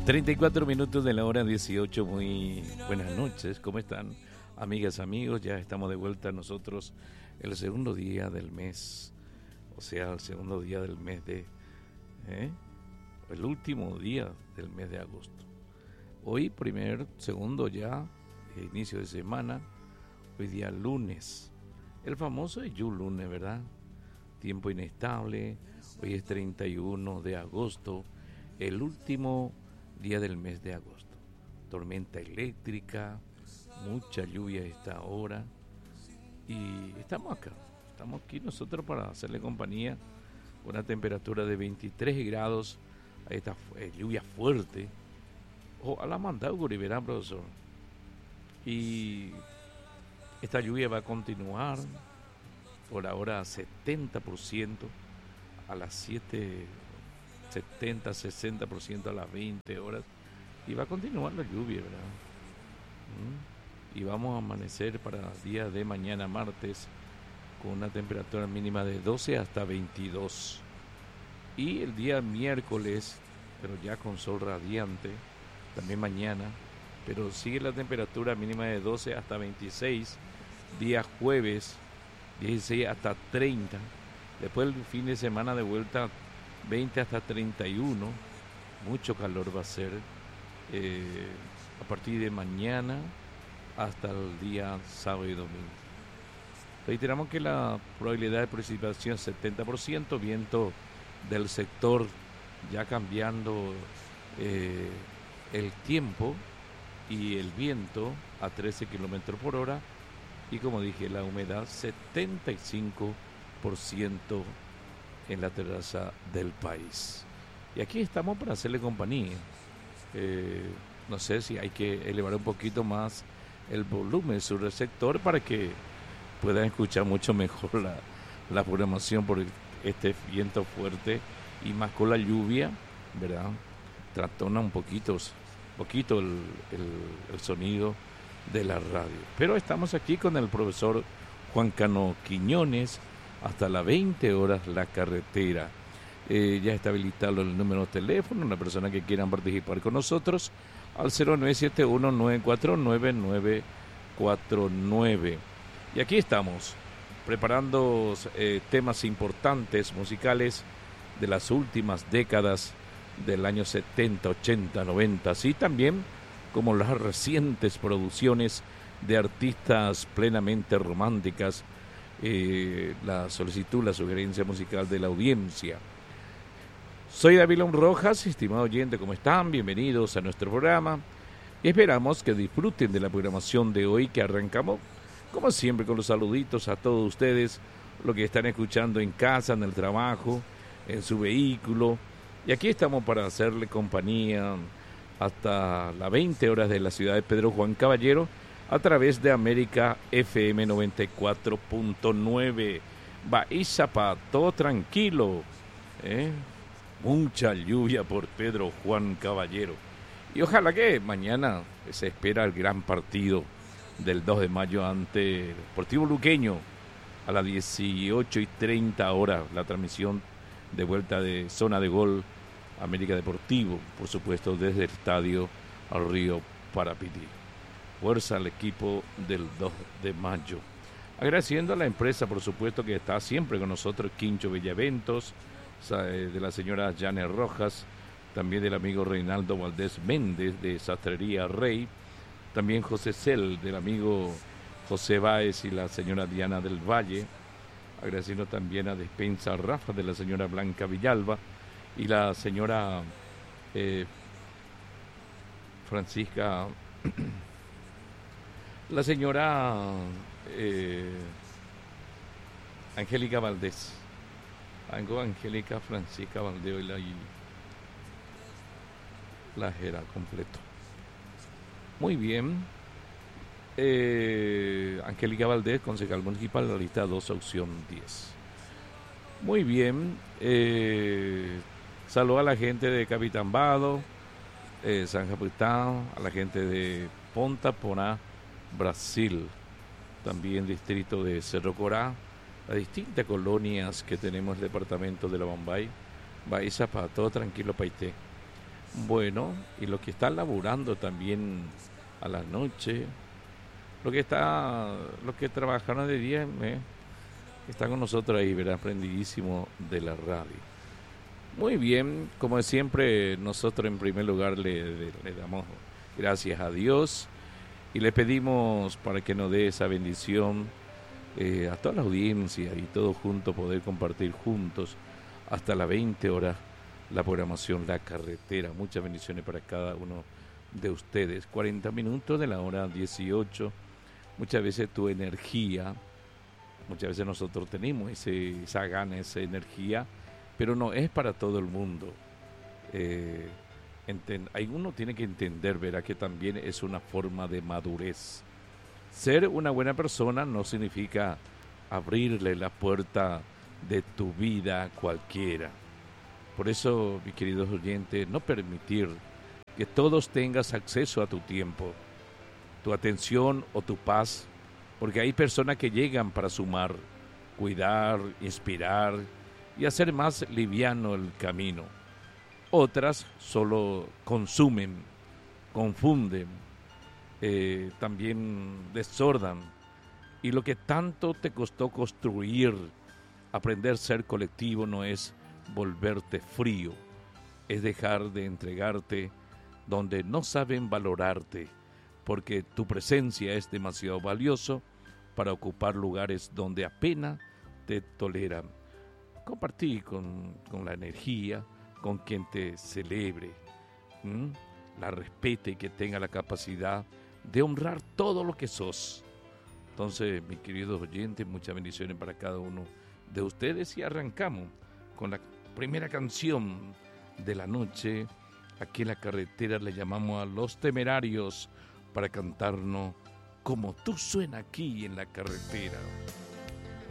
34 minutos de la hora 18, muy buenas noches, ¿cómo están amigas, amigos? Ya estamos de vuelta nosotros el segundo día del mes, o sea, el segundo día del mes de, el último día del mes de agosto. Hoy segundo ya, inicio de semana, hoy día lunes, el famoso lunes, ¿verdad? Tiempo inestable, hoy es 31 de agosto, el último día del mes de agosto. Tormenta eléctrica, mucha lluvia a esta hora y estamos aquí nosotros para hacerle compañía con una temperatura de 23 grados a esta lluvia fuerte. A la Mandauguri, verá, profesor. Y esta lluvia va a continuar por ahora a 70%, a las 60% a las 20 horas, y va a continuar la lluvia, ¿verdad? Y vamos a amanecer para el día de mañana martes con una temperatura mínima de 12 hasta 22, y el día miércoles, pero ya con sol radiante, también mañana, pero sigue la temperatura mínima de 12 hasta 26, día jueves 16 hasta 30, después el fin de semana de vuelta 20 hasta 31, mucho calor va a ser a partir de mañana hasta el día sábado y domingo. Reiteramos que la probabilidad de precipitación es 70%, viento del sector ya cambiando el tiempo y el viento a 13 kilómetros por hora, y como dije, la humedad 75% en la terraza del país. Y aquí estamos para hacerle compañía. No sé si hay que elevar un poquito más el volumen de su receptor para que puedan escuchar mucho mejor la programación, por este viento fuerte y más con la lluvia, ¿verdad? Trastorna un poquito el sonido de la radio. Pero estamos aquí con el profesor Juan Cano Quiñones hasta las 20 horas la carretera. Ya está habilitado el número de teléfono, una persona que quieran participar con nosotros, al 0971-949-949. Y aquí estamos, preparando temas importantes musicales de las últimas décadas del año 70, 80, 90, así también como las recientes producciones de artistas plenamente románticas, la solicitud, la sugerencia musical de la audiencia. Soy Davilón Rojas, estimado oyente, ¿cómo están? Bienvenidos a nuestro programa. Esperamos que disfruten de la programación de hoy, que arrancamos, como siempre, con los saluditos a todos ustedes, lo que están escuchando en casa, en el trabajo, en su vehículo. Y aquí estamos para hacerle compañía hasta las 20 horas de la ciudad de Pedro Juan Caballero, a través de América FM 94.9. Baizapa, todo tranquilo, mucha lluvia por Pedro Juan Caballero. Y ojalá que mañana se espera el gran partido del 2 de mayo ante el Deportivo Luqueño a las 18:30 horas, la transmisión de vuelta de Zona de Gol América Deportivo, por supuesto desde el estadio al Río Parapití. Fuerza al equipo del 2 de mayo. Agradeciendo a la empresa, por supuesto, que está siempre con nosotros, Quincho Bellaventos, de la señora Janet Rojas, también del amigo Reinaldo Valdés Méndez de Sastrería Rey, también José Cel, del amigo José Báez y la señora Diana del Valle, agradeciendo también a Despensa Rafa de la señora Blanca Villalba y la señora Francisca, la señora Angélica Valdés, Angélica Francisca Valdeo y la Jera completo. Muy bien. Angélica Valdés, concejal municipal, la lista 2, opción 10. Muy bien. Saludo a la gente de Capitán Vado, San Capitán, a la gente de Ponta Porá, Brasil, también distrito de Cerro Corá, las distintas colonias que tenemos en el departamento de la Bombay. Baiza para todo tranquilo, Paité. Bueno, y los que están laburando también a la noche, los que trabajaron de día, están con nosotros ahí, ¿verdad? Aprendidísimo de la radio. Muy bien, como siempre, nosotros en primer lugar le damos gracias a Dios y le pedimos para que nos dé esa bendición a toda la audiencia y todos juntos poder compartir juntos hasta las 20 horas la programación La Carretera. Muchas bendiciones para cada uno de ustedes. 40 minutos de la hora 18. Muchas veces tu energía, muchas veces nosotros tenemos esa gana, esa energía, pero no es para todo el mundo. Eh, uno tiene que entender, verá, que también es una forma de madurez. Ser una buena persona no significa abrirle la puerta de tu vida a cualquiera. Por eso, mis queridos oyentes, no permitir que todos tengas acceso a tu tiempo, tu atención o tu paz, porque hay personas que llegan para sumar, cuidar, inspirar y hacer más liviano el camino. Otras solo consumen, confunden, también desordan. Y lo que tanto te costó construir, aprender a ser colectivo, no es volverte frío, es dejar de entregarte donde no saben valorarte, porque tu presencia es demasiado valioso para ocupar lugares donde apenas te toleran. Compartí con la energía, con quien te celebre, la respete y que tenga la capacidad de honrar todo lo que sos. Entonces, mis queridos oyentes, muchas bendiciones para cada uno de ustedes y arrancamos con la primera canción de la noche. Aquí en La Carretera le llamamos a Los Temerarios para cantarnos Como tú suena aquí en la carretera.